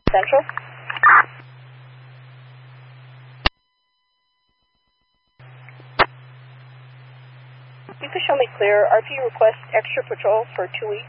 Central. You can show me clear. RP request extra patrol for 2 weeks.